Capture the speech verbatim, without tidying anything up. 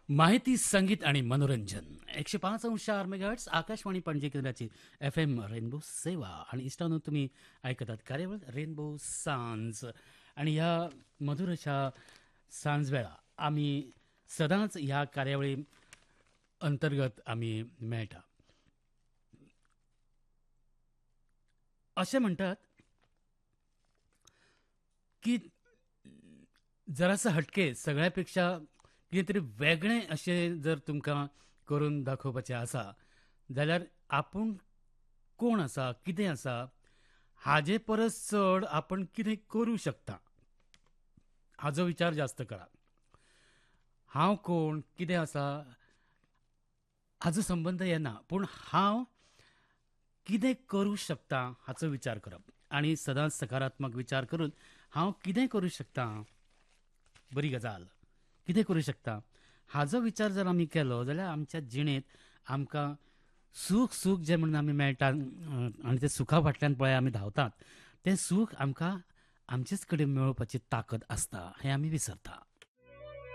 माहिती, संगीत आणि मनोरंजन एकशे पाच अंश आर मेगाहर्ट्ज आकाशवाणी पणजी केंद्राची एफ एम रेनबो सेवा आणि इष्टानं तुम्ही ऐकतात कार्यवळ रेनबो सांज आणि ह्या मधुर अशा सांज वेळा आम्ही सदांच ह्या कार्यावळी अंतर्गत आम्ही मेळटा. असे म्हणतात की जरासं हटके सगळ्यापेक्षा कितें तरी वेगळें अशें जर तुमकां करून दाखोवपाचें आसा जाल्यार आपूण कोण आसा, कितें आसा हाजे परस चड आपण कितें करूं शकता हाचो विचार जास्त करा. हांव कोण, कितें आसा हाचो संबंद येना, पूण हांव कितें करूं शकता हाचो विचार करप आणि सदांच सकारात्मक विचार करून हांव कितें करूं शकता, बरी गजाल कितें करूं शकता हाचो विचार जर आमी केलो जाल्यार आमच्या जिणेंत आमकां सूख सूख जें म्हणून आमी मेळटा आनी ते सुखा फाटल्यान पळय आमी धांवतात तें सूख आमकां आमचेच कडेन मेळोवपाची ताकद आसता हें आमी विसरता.